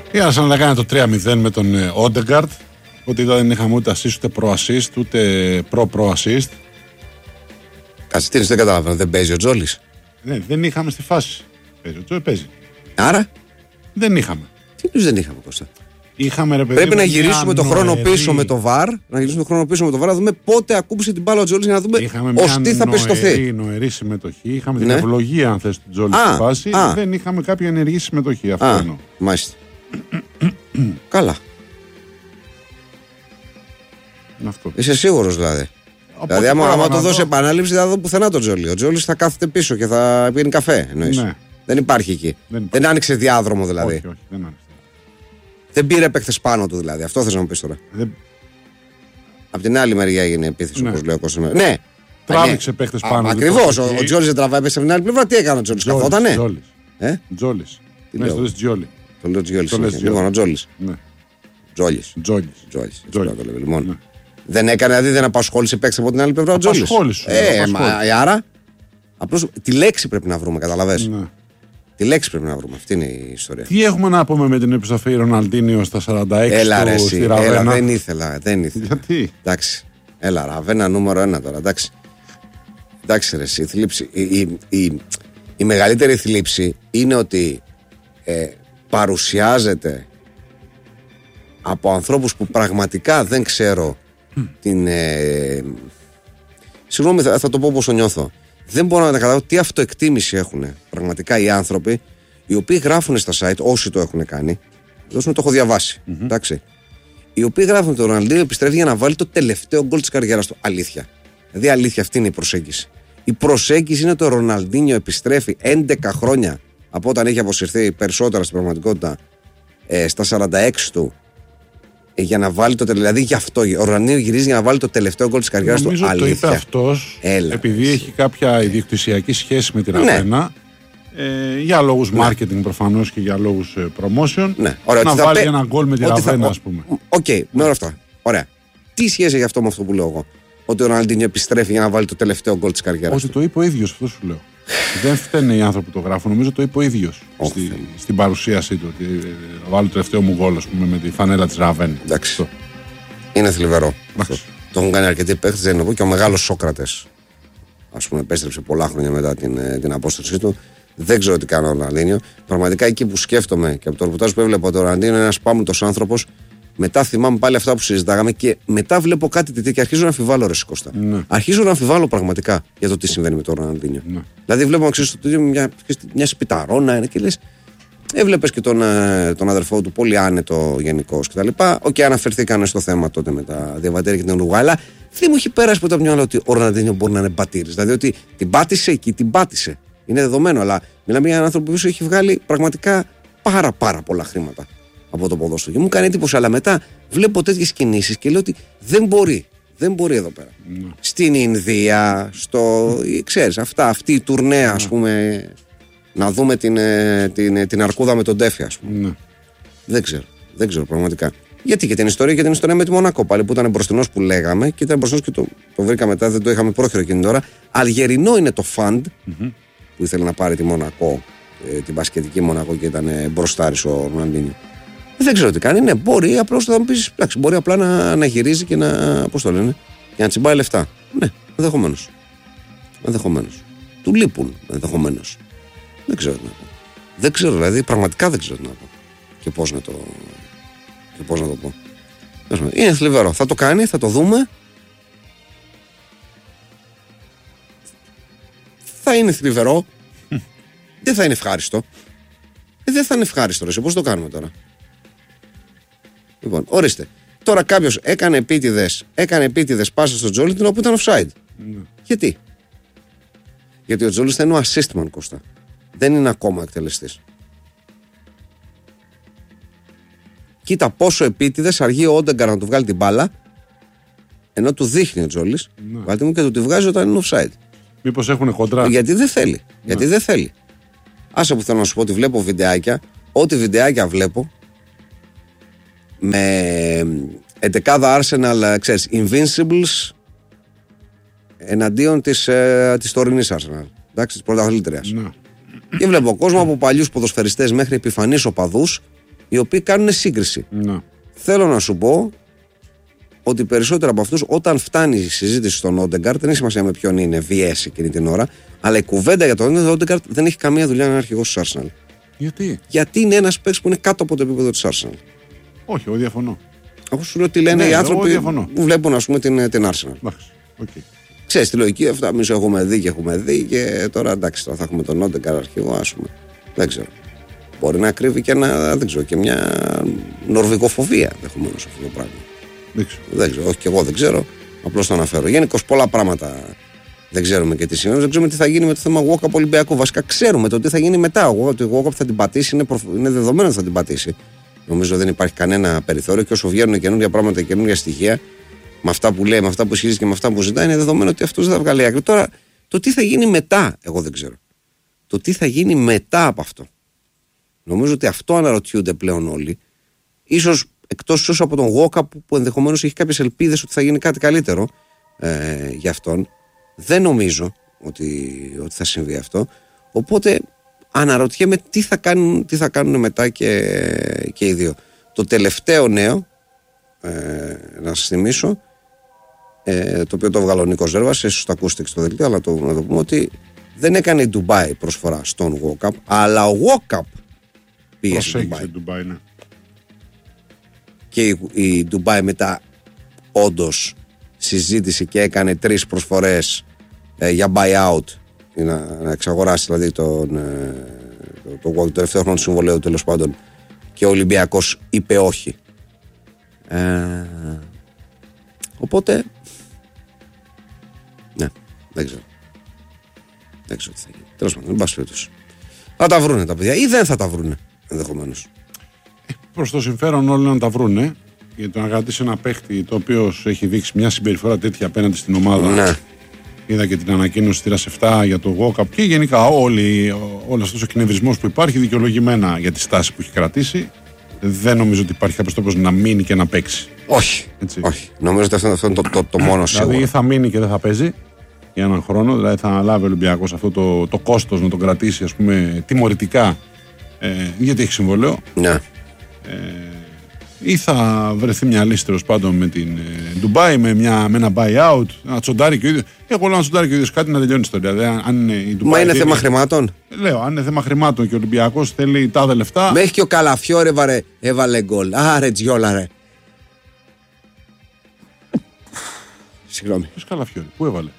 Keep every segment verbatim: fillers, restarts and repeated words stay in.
Είχα σαν να κάνει το τρία μηδέν με τον Όντεγκαρτ. Ότι δεν είχαμε ούτε assist, ούτε προ-assist, ούτε προ-προ-assist. Καστίνης δεν καταλαβαίνω, δεν παίζει ο Τζόλης. Ναι, δεν είχαμε στη φάση. Παίζει, ο Τζόλης παίζει. Άρα. Δεν είχαμε. Τι τους δεν είχαμε, Κώστα. Είχαμε, ρε παιδί, πρέπει να γυρίσουμε το χρόνο πίσω με το βαρ. Να γυρίσουμε το χρόνο πίσω με το βαρ, να δούμε πότε ακούμπησε την μπάλα ο Τζόλης για να δούμε ως τι θα πιστωθεί. Είχαμε μια νοερή συμμετοχή. Είχαμε την ναι. ευλογία, αν θες, του Τζόλης στη φάση. Α. Δεν είχαμε κάποια ενεργή συμμετοχή. Αυτό εννοώ. Μάλιστα. Καλά. Αυτό. Είσαι σίγουρος δηλαδή. Από δηλαδή, άμα, άμα το δώσει επανάληψη, δεν θα δω πουθενά τον Τζόλι. Ο Τζόλις θα κάθεται πίσω και θα πίνει καφέ. Ναι. Δεν υπάρχει εκεί. Δεν, δεν άνοιξε διάδρομο δηλαδή. Όχι, όχι, δεν άνοιξε. Δεν πήρε παίκτες πάνω του δηλαδή. Αυτό θες να μου πεις τώρα. Δεν... Απ' την άλλη μεριά έγινε επίθεση, ναι. όπως λέω εγώ. Ναι. Τράβηξε παίκτες πάνω του. Ακριβώς. Ο, ο Τζόλις δεν τραβάει, έπεσε από την άλλη πλευρά. Τι έκανε ο Τζόλις, καθότανε. Τζόλις. Ναι, το λες Τζόλι. Το λέω Τζόλις. Λοιπόν, ο Τζόλις. Τζόλις. Τζόλις. Δεν έκανε, δηλαδή δεν απασχόλησε παίκτες από την άλλη πλευρά ο Τζόλις. Απασχόλησε. Ε, μα, άρα, απλώς τη λέξη πρέπει να βρούμε, καταλαβες. Ναι. Τη λέξη πρέπει να βρούμε. Αυτή είναι η ιστορία. Τι έχουμε να πούμε με την επιστροφή Ροναλντίνιο στα σαράντα έξι έλα, ρε, του στη Ραβένα. Έλα, δεν ήθελα, δεν ήθελα. Γιατί? Εντάξει. Έλα, Ραβένα νούμερο ένα τώρα, εντάξει. Εντάξει, ρε, η, θλίψη, η, η, η, η μεγαλύτερη θλίψη είναι ότι ε, παρουσιάζεται από ανθρώπους που πραγματικά δεν ξέρω mm. την... Ε, συγγνώμη, θα, θα το πω όπως το νιώθω. Δεν μπορώ να καταλάβω τι αυτοεκτίμηση έχουν πραγματικά οι άνθρωποι οι οποίοι γράφουν στα site, όσοι το έχουν κάνει, δώσουν το έχω διαβάσει. Mm-hmm. Εντάξει. Οι οποίοι γράφουν ότι ο Ροναλντίνιο επιστρέφει για να βάλει το τελευταίο γκολ της καριέρας του. Αλήθεια. Δηλαδή, αλήθεια, αυτή είναι η προσέγγιση. Η προσέγγιση είναι ότι ο Ροναλντίνιο επιστρέφει έντεκα χρόνια από όταν έχει αποσυρθεί περισσότερα στην πραγματικότητα ε, στα σαράντα έξι του. Για να βάλει το τελευταίο. Δηλαδή γι' αυτό. Ο Ροναλντίνιο γυρίζει για να βάλει το τελευταίο γκολ της καριέρας του. Αλήθεια. Το είπε αυτός επειδή έχει κάποια ιδιοκτησιακή σχέση με την Ραβένα. Ναι. Ε, για λόγους ναι. marketing προφανώς και για λόγους ε, promotion. Ναι. Ωραία, να βάλει πέ... ένα γκολ με την Ραβένα, ας πούμε. Οκ, okay, με όλα αυτά. Ωραία. Τι σχέση έχει αυτό με αυτό που λέω εγώ? Ότι ο Ροναλντίνιο επιστρέφει για να βάλει το τελευταίο γκολ της καριέρας του. Ότι το είπε ο ίδιος, αυτό σου λέω. Δεν φταίνε οι άνθρωποι που το γράφουν. Νομίζω το είπε ο ίδιος στη, στην παρουσίασή του. Ότι ε, θα βάλω το τελευταίο μου γκολ, ας πούμε, με τη φανέλα της Ραβένα. Εντάξει. Είναι θλιβερό. Το έχουν κάνει αρκετοί παίκτες, δεν είναι εγώ, και ο μεγάλος Σόκρατες. Ας πούμε, επέστρεψε πολλά χρόνια μετά την, την απόστασή του. Δεν ξέρω τι κάνει ο Ροναλντίνιο. Πραγματικά εκεί που σκέφτομαι και από το ρεπορτάζ που έβλεπα, ο Ροναλντίνιο είναι ένας πάμπτος άνθρωπος. Μετά θυμάμαι πάλι αυτά που συζητάγαμε και μετά βλέπω κάτι τέτοιο και αρχίζω να αμφιβάλλω, ρε Κώστα. Ναι. Αρχίζω να αμφιβάλλω πραγματικά για το τι συμβαίνει με τον Ροναλντίνιο. Ναι. Δηλαδή, βλέπω να ξέρει μια, μια σπιταρόνα είναι και λες. Έβλεπες και τον, τον αδερφό του, πολύ άνετο γενικώς κτλ. Οκ, okay, αναφερθήκαν στο θέμα τότε με τα διαβατήρια και την Ουρουγουάη, αλλά δεν μου έχει πέρασει ποτέ από το μυαλό ότι ο Ροναλντίνιο μπορεί να είναι μπατήρης. Δηλαδή ότι την πάτησε εκεί, την πάτησε. Είναι δεδομένο, αλλά μιλάμε για έναν άνθρωπο που έχει βγάλει πραγματικά πάρα πάρα πολλά χρήματα από το ποδόσφαιρο. Και μου κάνει εντύπωση, αλλά μετά βλέπω τέτοιες κινήσεις και λέω ότι δεν μπορεί. Δεν μπορεί εδώ πέρα. Mm. Στην Ινδία, στο. Ξέρεις, αυτά, αυτή η τουρνέα, ας πούμε. Να δούμε την, την, την αρκούδα με τον Τέφι, ας πούμε. Mm. Δεν ξέρω. Δεν ξέρω πραγματικά. Γιατί και την ιστορία και την ιστορία με τη Μονακό πάλι που ήταν μπροστινός που λέγαμε και ήταν μπροστινός και το, το βρήκα μετά, δεν το είχαμε πρόχειρο εκείνη την ώρα. Αλγερινό είναι το φαντ mm-hmm. που ήθελε να πάρει τη Μονακό, ε, την μπασκετική Μονακό και ήταν ε, μπροστάρης ο Ροναλντίνιο. Δεν ξέρω τι κάνει. Ναι, μπορεί απλώς θα μου πεις, εντάξει, μπορεί απλά να, να γυρίζει και να. Πώς το λένε, και να τσιμπάει λεφτά. Ναι, ενδεχομένως. Ενδεχομένως. Του λείπουν ενδεχομένως. Δεν ξέρω τι να πω. Δεν ξέρω, δηλαδή, πραγματικά δεν ξέρω τι να πω. Και πώς να το. Και πώς να το πω. Είναι θλιβερό. Θα το κάνει, θα το δούμε. Θα είναι θλιβερό. Δεν θα είναι ευχάριστο. Ε, δεν θα είναι ευχάριστο, ρε. Πώς το κάνουμε τώρα. Λοιπόν, ορίστε. Τώρα κάποιος έκανε επίτηδες, έκανε επίτηδες πάσα στο Τζόλι την όπου ήταν offside. Mm. Γιατί? Γιατί ο Τζόλις θα είναι ο assistman, Κώστα. Δεν είναι ακόμα εκτελεστής. Κοίτα πόσο επίτηδες αργεί ο Όντεγκαρ να του βγάλει την μπάλα, ενώ του δείχνει ο Τζόλις, mm. βάλτε μου, και του τη βγάζει όταν είναι offside. Μήπως έχουν χοντρά. Γιατί δεν θέλει. Mm. Γιατί δεν θέλει. Άσε που θέλω να σου πω ότι βλέπω βιντεάκια, ό,τι βιντεάκια βλέπω, με εντεκάδα Arsenal, ξέρεις, Invincibles εναντίον της, ε, της τωρινής Arsenal, εντάξει, της πρωταθλήτριας. Ναι. Και βλέπω κόσμο από παλιούς ποδοσφαιριστές μέχρι επιφανείς οπαδούς οι οποίοι κάνουν σύγκριση. Ναι. Θέλω να σου πω ότι περισσότερο από αυτούς, όταν φτάνει η συζήτηση στον Όντεγκαρτ, δεν έχει σημασία με ποιον είναι, βιές εκείνη την ώρα, αλλά η κουβέντα για τον Όντεγκαρτ δεν έχει καμία δουλειά να είναι αρχηγός της Arsenal. Γιατί? Γιατί είναι ένας παίκτης που είναι κάτω από το επίπεδο της Arsenal. Όχι, εγώ διαφωνώ. Αφού σου λέω τι λένε ναι, οι άνθρωποι που βλέπουν, ας πούμε, την, την Arsenal. Okay. Ξέρεις τη λογική, αυτά εμείς έχουμε δει και έχουμε δει, και τώρα εντάξει, τώρα θα έχουμε τον Όντεγκαρτ αρχηγό, ας πούμε. Δεν ξέρω. Μπορεί να κρύβει και, ένα, δεν ξέρω, και μια νορβηγοφοβία ενδεχομένως αυτό το πράγμα. Δεν ξέρω. Δεν ξέρω, όχι και εγώ δεν ξέρω. Απλώς το αναφέρω. Γενικώς πολλά πράγματα δεν ξέρουμε και τι σημαίνει. Δεν ξέρουμε τι θα γίνει με το θέμα Walkup Ολυμπιακού. Βασικά ξέρουμε το τι θα γίνει μετά. Ότι ο Walkup θα την πατήσει, είναι, προφ... είναι δεδομένο ότι θα την πατήσει. Νομίζω δεν υπάρχει κανένα περιθώριο, και όσο βγαίνουν καινούργια πράγματα, καινούργια στοιχεία, με αυτά που λέει, με αυτά που ισχύει και με αυτά που ζητάει, είναι δεδομένο ότι αυτό δεν θα βγάλει άκρη. Τώρα, το τι θα γίνει μετά, εγώ δεν ξέρω. Το τι θα γίνει μετά από αυτό. Νομίζω ότι αυτό αναρωτιούνται πλέον όλοι. Ίσως εκτός ίσως από τον Walkup, που ενδεχομένως έχει κάποιες ελπίδες ότι θα γίνει κάτι καλύτερο ε, για αυτόν. Δεν νομίζω ότι, ότι θα συμβεί αυτό. Οπότε αναρωτιέμαι τι θα κάνουν, τι θα κάνουν μετά και, και οι δύο. Το τελευταίο νέο, ε, να σας θυμίσω, ε, το οποίο το έβγαλε ο Νίκος Ζέρβας, ίσως το ακούσετε στο δελτίο, αλλά το, να το πούμε ότι δεν έκανε η Ντουμπάι προσφορά στον Walkup, αλλά ο Walkup πήγε στην Ντουμπάι. Ναι. Και η, η Ντουμπάι μετά όντως συζήτησε και έκανε τρεις προσφορές ε, για buyout, να, να εξαγοράσει δηλαδή τον, ε, το, το, το, το τελευταίο χρόνο του συμβολέου, τέλος πάντων, και ο Ολυμπιακός είπε όχι. Ε, οπότε ναι, δεν ξέρω. Δεν ξέρω τι θα γίνει. Τέλος πάντων, δεν πας φέτος. Θα τα βρούνε τα παιδιά ή δεν θα τα βρούνε ενδεχομένως. Προς το συμφέρον όλοι να τα βρούνε, γιατί το να κρατήσει ένα παίχτη το οποίο έχει δείξει μια συμπεριφορά τέτοια απέναντι στην ομάδα. Ναι. Είδα και την ανακοίνωση της επτά για το Walkup και γενικά όλοι, όλος αυτός ο κνευρισμός που υπάρχει δικαιολογημένα για τη στάση που έχει κρατήσει. Δεν νομίζω ότι υπάρχει κάποιος τρόπος να μείνει και να παίξει. Όχι. Έτσι. Όχι. Νομίζω ότι αυτό, αυτό είναι το, το, το μόνο σίγουρο. Δηλαδή θα μείνει και δεν θα παίζει για έναν χρόνο. Δηλαδή θα αναλάβει ο Ολυμπιακός αυτό το, το κόστος να τον κρατήσει, ας πούμε, τιμωρητικά, ε, γιατί έχει συμβολέο. Ναι. Ε, ή θα βρεθεί μια λύση τέλος πάντων με την Ντουμπάι, με, μια, με ένα buyout, να τσοντάρει και ο ίδιος. Εγώ λέω να τσοντάρει και ο ίδιος κάτι να τελειώνει η ιστορία. Δηλαδή, αν είναι η Ντουμπάι, μα είναι θέλει, θέμα χρημάτων. Λέω, αν είναι θέμα χρημάτων και ο Ολυμπιακός θέλει τάδε λεφτά. Μέχρι και ο Καλαφιόρε βαρε, έβαλε γκολ. Άρε τζιόλα ρε. Συγγνώμη. Ποιος Καλαφιόρε, πού έβαλε?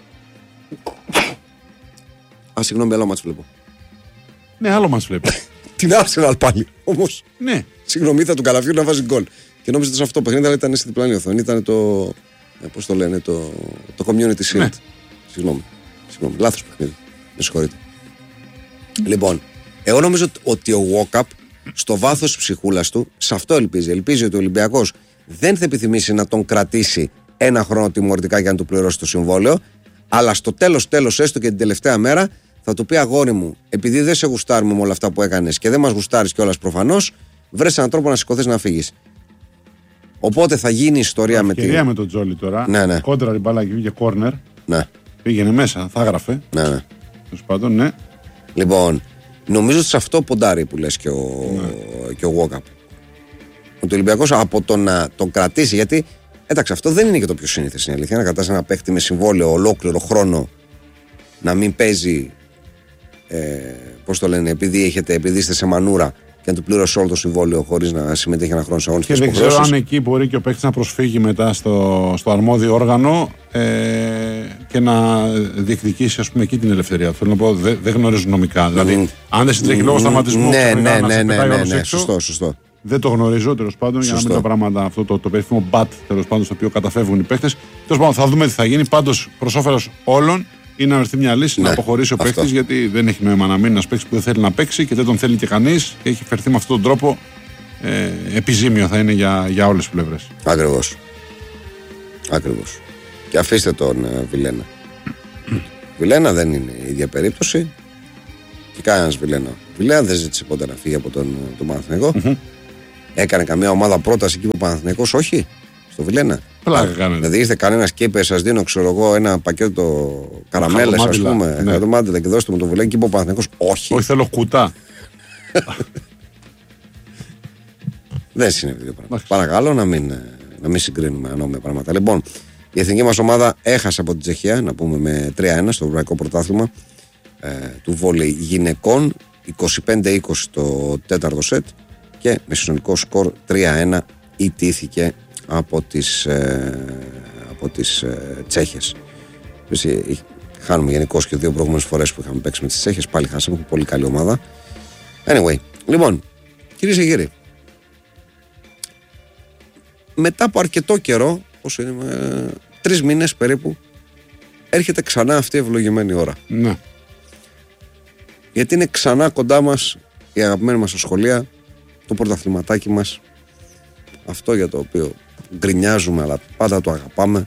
Α, συγγνώμη, άλλο μάτς βλέπω. Ναι, άλλο μας βλέπει. Την Arsenal πάλι. Όμως. Ναι. Συγγνώμη, θα του Καλαφιόρε να βάζει γκολ. Και νόμιζα ότι σε αυτό το παιχνίδι, αλλά ήταν στην διπλανή οθόνη. Ήταν το. Ε, πώς το λένε, το, το Community Shield. Ναι. Συγγνώμη. Συγγνώμη. Λάθος παιχνίδι. Με συγχωρείτε. Λοιπόν, εγώ νομίζω ότι ο Walkup στο βάθος της ψυχούλας του σε αυτό ελπίζει. Ελπίζει ότι ο Ολυμπιακός δεν θα επιθυμήσει να τον κρατήσει ένα χρόνο τιμωρητικά για να του πληρώσει το συμβόλαιο, αλλά στο τέλος, τέλος, έστω και την τελευταία μέρα, θα του πει αγόρι μου, επειδή δεν σε γουστάρουμε με όλα αυτά που έκανες και δεν μας γουστάρεις κιόλας προφανώς, βρες έναν τρόπο να σηκωθείς να φύγεις. Οπότε θα γίνει η ιστορία με την. Ευκαιρία με τον Τζόλι τώρα. Ναι, ναι. Κόντρα την μπάλα και βγήκε κόρνερ. Ναι. Πήγαινε μέσα, θα έγραφε. Ναι, ναι. Τέλος πάντων, ναι. Λοιπόν, νομίζω ότι σε αυτό ποντάρει που λες και ο, ναι. και ο Walkup. Ότι ο Ολυμπιακός από το να τον κρατήσει, γιατί εντάξει, αυτό δεν είναι και το πιο σύνηθες, είναι αλήθεια. Να κρατάς ένα παίχτη με συμβόλαιο ολόκληρο χρόνο να μην παίζει. Ε, πώς το λένε, επειδή, έχετε, επειδή είστε σε μανούρα και να του πληρώσει όλο το συμβόλαιο χωρίς να συμμετέχει ένα χρόνο σε αγωνιστικές υποχρεώσεις. Και δεν ξέρω αν εκεί μπορεί και ο παίκτης να προσφύγει μετά στο, στο αρμόδιο όργανο ε, και να διεκδικήσει, ας πούμε, εκεί την ελευθερία. Θέλω να πω, δεν δε γνωρίζουν νομικά. Mm. Δηλαδή, αν δεν συντρέχει λόγω σταματισμού, ναι, ναι, ναι, ναι, ναι, ναι, ναι, ναι, έξω, σωστό, σωστό. Δεν το γνωρίζω τέλος πάντων, σωστό. Για να μην τα πράγματα, αυτό το, το περίφημο μπατ τέλος πάντων, στο οποίο καταφεύγουν οι παίκτες. Τέλος πάντων, θα δούμε τι θα γίνει. Πάντως, προς όφελος όλων, είναι να βρεθεί μια λύση, ναι, να αποχωρήσει ο παίκτης, γιατί δεν έχει νόημα να μείνει ένας παίκτης που δεν θέλει να παίξει και δεν τον θέλει και κανείς και έχει φερθεί με αυτόν τον τρόπο. Ε, επιζήμιο θα είναι για, για όλες τις πλευρές. Ακριβώς. Ακριβώς. Και αφήστε τον ε, Βιλένα. Βιλένα δεν είναι η ίδια περίπτωση. Και κανένας Βιλένα. Βιλένα δεν ζήτησε ποτέ να φύγει από τον, τον Παναθηναϊκό. Mm-hmm. Έκανε καμία ομάδα πρόταση εκεί που ο Παναθηναϊκός, όχι. Στο Βιλένα. Πλάκα κάνανε. Δηλαδή ήρθε κανένας και είπε: σας δίνω, ξέρω εγώ, ένα πακέτο καραμέλες, ας πούμε, ναι, μάντιλα, και δώστε μου το Βιλένα. Και είπε ο Παναθηναϊκός: όχι. Όχι, θέλω κουτά. Δεν συνέβη δύο πράγματα. Παρακαλώ να μην, να μην συγκρίνουμε ανώμια πράγματα. Λοιπόν, η εθνική μας ομάδα έχασε από την Τσεχία, να πούμε, με τρία ένα στο Ευρωπαϊκό Πρωτάθλημα ε, του βόλεϊ γυναικών. είκοσι πέντε είκοσι το τέταρτο σετ και με συνολικό σκορ τρία ένα ιτήθηκε από τις, ε, από τις ε, Τσέχες. Χάνουμε γενικώς και δύο προηγούμενες φορές που είχαμε παίξει με τις Τσέχες. Πάλι χάσαμε, πολύ καλή ομάδα. Anyway, λοιπόν, κυρίες και κύριοι, μετά από αρκετό καιρό, όσο είναι, ε, τρεις μήνες περίπου, έρχεται ξανά αυτή η ευλογημένη ώρα. Ναι. Γιατί είναι ξανά κοντά μας η αγαπημένη μας σχολεία, το πρωταθληματάκι μας, αυτό για το οποίο γκρινιάζουμε αλλά πάντα το αγαπάμε,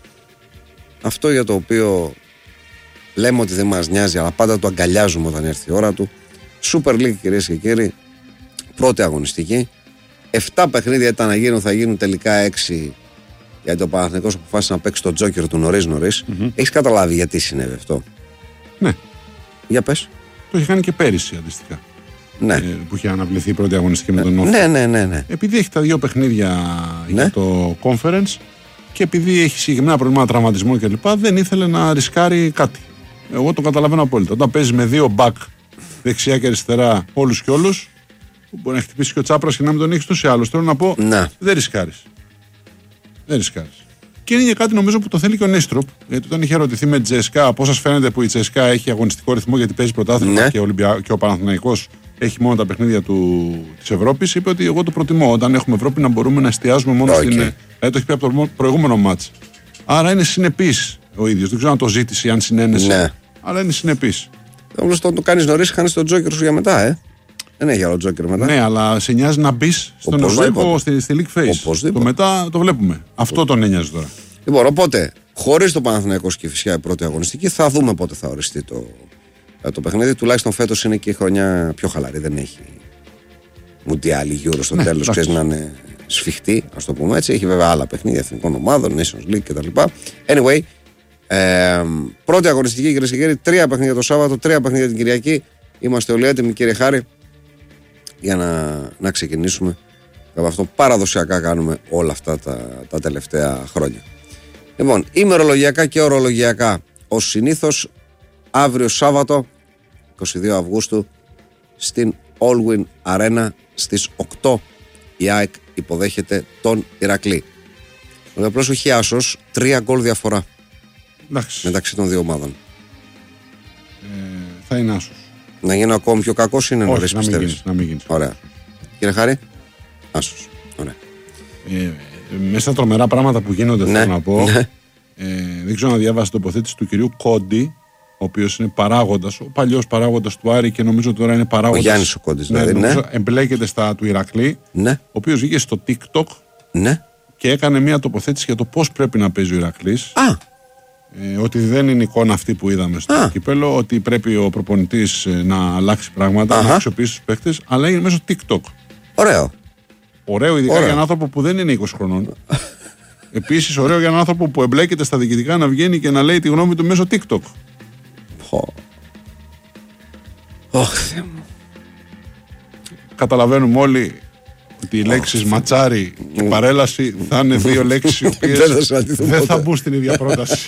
αυτό για το οποίο λέμε ότι δεν μας νοιάζει αλλά πάντα το αγκαλιάζουμε όταν έρθει η ώρα του. Super League, κυρίες και κύριοι, πρώτη αγωνιστική. Εφτά παιχνίδια ήταν να γίνουν, θα γίνουν τελικά έξι, γιατί ο Παναθηναϊκός αποφάσισε να παίξει το τζόκερ του νωρίς νωρίς. Mm-hmm. Έχεις καταλάβει γιατί συνέβη αυτό? Ναι. Για πες. Το είχε κάνει και πέρυσι αντίστοιχα. Ναι. Ε, που είχε αναβληθεί η πρώτη αγωνιστική με τον Όφη. Ναι, ναι, ναι, ναι. Επειδή έχει τα δύο παιχνίδια ναι. για το conference και επειδή έχει συγκεκριμένα προβλήματα τραυματισμού κλπ., δεν ήθελε να ρισκάρει κάτι. Εγώ το καταλαβαίνω απόλυτα. Όταν παίζει με δύο back δεξιά και αριστερά όλους και όλους, μπορεί να χτυπήσει και ο Τσάπρας και να μην τον έχει τους ή άλλους. Θέλω να πω, ναι. δεν ρισκάρεις. Δεν ρισκάρεις. Και είναι και κάτι νομίζω που το θέλει και ο Νίστροπ. Γιατί όταν είχε ερωτηθεί με Τζέσκα, πώς σας φαίνεται που η Τζέσκα έχει αγωνιστικό ρυθμό γιατί παίζει πρωτάθλημα ναι. και, Ολυμπια... και ο Παναθηναϊκός έχει μόνο τα παιχνίδια του... της Ευρώπης, είπε ότι εγώ το προτιμώ. Όταν έχουμε Ευρώπη να μπορούμε να εστιάζουμε μόνο okay. στην. Δηλαδή το έχει πει από το προηγούμενο μάτς. Άρα είναι συνεπής ο ίδιος. Δεν ξέρω αν το ζήτησε ή αν συνένεσε. Ναι. Αλλά είναι συνεπής. Όμως όταν το κάνεις νωρίς, χάνεις τον τζόκερ σου για μετά, ε. Δεν έχει άλλο τζόκερ μετά. Ναι, αλλά σε νοιάζει να μπει στον Ευρωπαϊκό, στη, στη League Phase. Οπωσδήποτε. Το μετά το βλέπουμε. Αυτό τον ένοιαζε τώρα. Λοιπόν, οπότε, χωρίς το Παναθηναϊκό και φυσικά η πρώτη αγωνιστική, θα δούμε πότε θα οριστεί το, το παιχνίδι. Τουλάχιστον φέτος είναι και η χρονιά πιο χαλαρή. Δεν έχει Μουντιάλ, Euro στο ναι, τέλος, ξέρεις, να είναι σφιχτή, ας το πούμε έτσι. Έχει βέβαια άλλα παιχνίδια εθνικών ομάδων, Nations League κτλ. Anyway, ε, πρώτη αγωνιστική, κυρίες και κύριοι, τρία παιχνίδια το Σάββατο, τρία παιχνίδια την Κυριακή. Είμαστε όλοι έτοιμοι, κύριε Χάρη, για να, να ξεκινήσουμε. Από αυτό παραδοσιακά κάνουμε όλα αυτά τα, τα τελευταία χρόνια. Λοιπόν, ημερολογιακά και ορολογιακά, ως συνήθως, αύριο Σάββατο, είκοσι δύο Αυγούστου, στην Allwyn Arena στις οκτώ η ΑΕΚ υποδέχεται τον Ηρακλή. Ο απλώς έχει άσος, τρία γκολ διαφορά Εντάξει. μεταξύ των δύο ομάδων. Ε, θα είναι άσος. Να γίνω ακόμη πιο κακός είναι νωρίς, πιστεύεις? Να μην γίνεις. Ωραία. Κύριε Χάρη, άσος. Ωραία. Ε, ε, μέσα στα τρομερά πράγματα που γίνονται, ναι. θέλω να πω, ναι. ε, δεν ξέρω να διάβασα τοποθέτηση του κυρίου Κόντι, ο οποίος είναι παράγοντας, ο παλιός παράγοντας του Άρη και νομίζω τώρα είναι παράγοντας. Ο Γιάννης ο Κόντις, ναι, δηλαδή. Ναι. Εμπλέκεται στα του Ηρακλή, ναι. ο οποίος βγήκε στο TikTok ναι. και έκανε μια τοποθέτηση για το πώς πρέπει να παίζει ο Ηρακλής. Α. Ε, ότι δεν είναι εικόνα αυτή που είδαμε στο Α. κύπελο, ότι πρέπει ο προπονητής ε, να αλλάξει πράγματα, Αχα. να αξιοποιήσει τους παίχτες, αλλά είναι μέσω TikTok. Ωραίο. Ωραίο, ειδικά ωραίο. Για έναν άνθρωπο που δεν είναι είκοσι χρονών. Επίσης, ωραίο για έναν άνθρωπο που εμπλέκεται στα διοικητικά να βγαίνει και να λέει τη γνώμη του μέσω TikTok. Oh. Καταλαβαίνουμε όλοι ότι οι λέξεις oh. ματσάρι και παρέλαση θα είναι δύο λέξεις οι οποίες δεν θα μπουν στην ίδια πρόταση.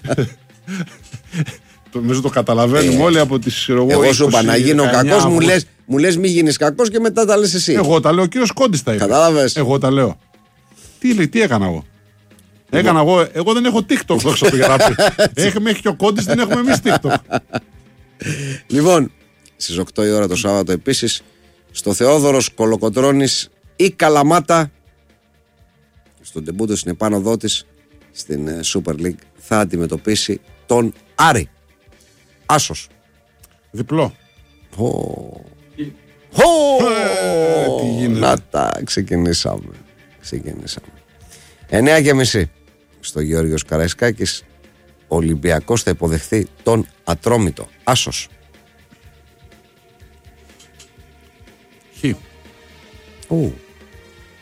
Νομίζω το καταλαβαίνουμε ε, όλοι από τις εγώ, εγώ σου είπα να γίνω κακός, μου λες, μου λες μη γίνεις κακός και μετά τα λες εσύ. Εγώ τα λέω, ο κύριος Κόντις τα είπε. Κατάλαβες. Εγώ τα λέω. Τι, τι έκανα εγώ? Έκανα εγώ, εγώ δεν έχω TikTok, δόξα τω γράφει. Έχουμε έχει και ο Κόντις, δεν έχουμε εμείς TikTok. Λοιπόν, στις οκτώ η ώρα το Σάββατο επίσης, στο Θεόδωρος Κολοκοτρώνης η Καλαμάτα, στον τεμπούτο στην επάνωδό της στην Super League, θα αντιμετωπίσει τον Άρη. Άσος. Διπλό. Oh. Oh. Ε, τι γίνεται. Να τα ξεκινήσαμε. Ξεκινήσαμε. εννιά και μισή στο Γεώργιος Καραϊσκάκης, ο Ολυμπιακός θα υποδεχθεί τον Ατρόμητο. Άσος. Χ. Ου.